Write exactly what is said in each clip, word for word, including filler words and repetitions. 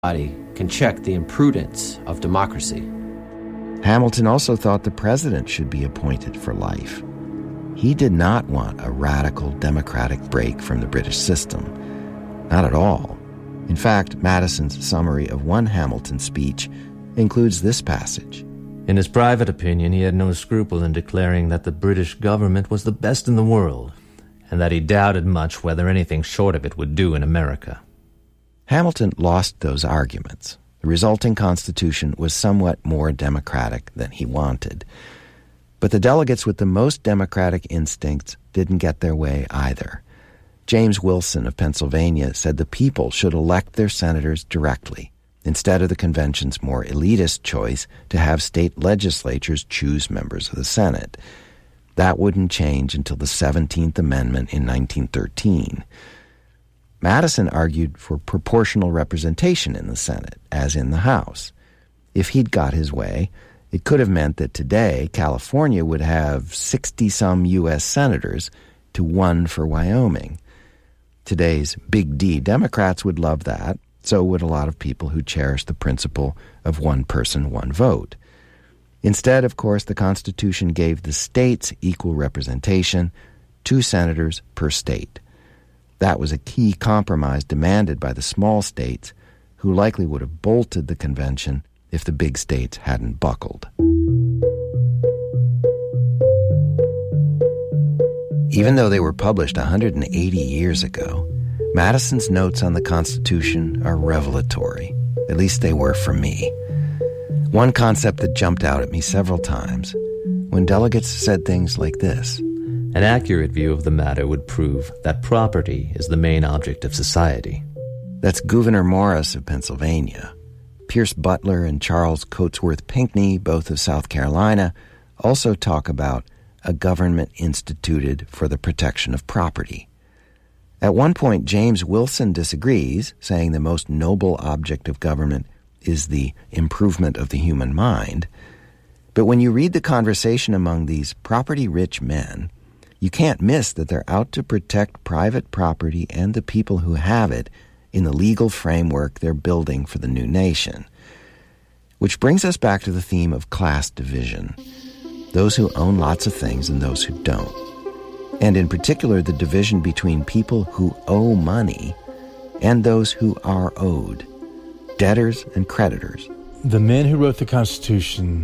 body can check the imprudence of democracy. Hamilton also thought the president should be appointed for life. He did not want a radical democratic break from the British system. Not at all. In fact, Madison's summary of one Hamilton speech includes this passage. In his private opinion, he had no scruple in declaring that the British government was the best in the world, and that he doubted much whether anything short of it would do in America. Hamilton lost those arguments. The resulting Constitution was somewhat more democratic than he wanted. But the delegates with the most democratic instincts didn't get their way either. James Wilson of Pennsylvania said the people should elect their senators directly, instead of the convention's more elitist choice to have state legislatures choose members of the Senate. That wouldn't change until the seventeenth Amendment in nineteen thirteen. Madison argued for proportional representation in the Senate, as in the House. If he'd got his way, it could have meant that today California would have sixty-some U S senators to one for Wyoming. Today's Big D Democrats would love that, so would a lot of people who cherish the principle of one person, one vote. Instead, of course, the Constitution gave the states equal representation, two senators per state. That was a key compromise demanded by the small states, who likely would have bolted the convention if the big states hadn't buckled. Even though they were published one hundred eighty years ago, Madison's notes on the Constitution are revelatory. At least they were for me. One concept that jumped out at me several times, when delegates said things like this. An accurate view of the matter would prove that property is the main object of society. That's Gouverneur Morris of Pennsylvania. Pierce Butler and Charles Cotesworth Pinckney, both of South Carolina, also talk about a government instituted for the protection of property. At one point, James Wilson disagrees, saying the most noble object of government is the improvement of the human mind. But when you read the conversation among these property-rich men, you can't miss that they're out to protect private property and the people who have it in the legal framework they're building for the new nation. Which brings us back to the theme of class division. Those who own lots of things and those who don't. And in particular, the division between people who owe money and those who are owed. Debtors and creditors. The men who wrote the Constitution,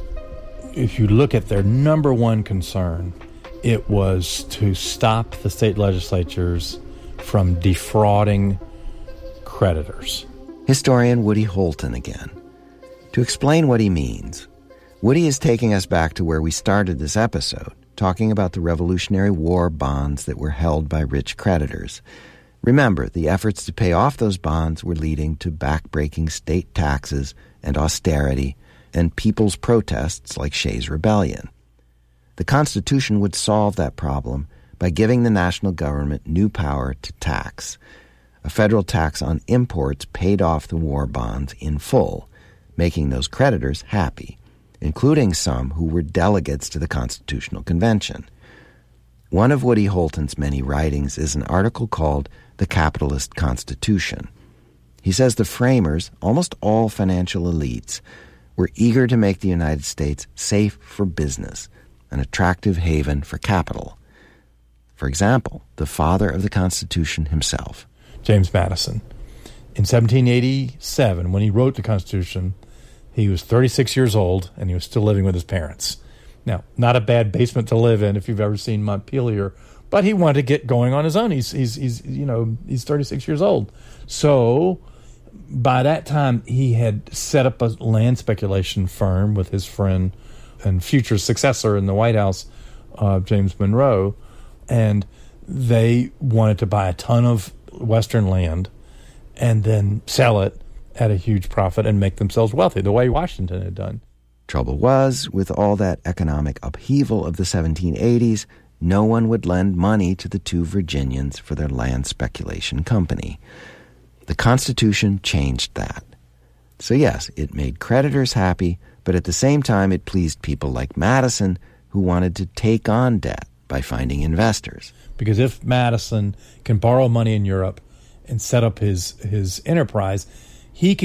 if you look at their number one concern, it was to stop the state legislatures from defrauding creditors. Historian Woody Holton again. To explain what he means, Woody is taking us back to where we started this episode, talking about the Revolutionary War bonds that were held by rich creditors. Remember, the efforts to pay off those bonds were leading to backbreaking state taxes and austerity and people's protests like Shays' Rebellion. The Constitution would solve that problem by giving the national government new power to tax. A federal tax on imports paid off the war bonds in full, making those creditors happy, including some who were delegates to the Constitutional Convention. One of Woody Holton's many writings is an article called The Capitalist Constitution. He says the framers, almost all financial elites, were eager to make the United States safe for business, an attractive haven for capital. For example, the father of the Constitution himself, James Madison. In seventeen eighty-seven, when he wrote the Constitution, he was thirty-six years old, and he was still living with his parents. Now, not a bad basement to live in if you've ever seen Montpelier, but he wanted to get going on his own. He's, he's, he's you know, he's thirty-six years old. So by that time, he had set up a land speculation firm with his friend and future successor in the White House, uh, James Monroe, and they wanted to buy a ton of Western land and then sell it at a huge profit and make themselves wealthy, the way Washington had done. Trouble was, with all that economic upheaval of the seventeen eighties, no one would lend money to the two Virginians for their land speculation company. The Constitution changed that. So yes, it made creditors happy, but at the same time it pleased people like Madison who wanted to take on debt by finding investors. Because if Madison can borrow money in Europe and set up his, his enterprise, he could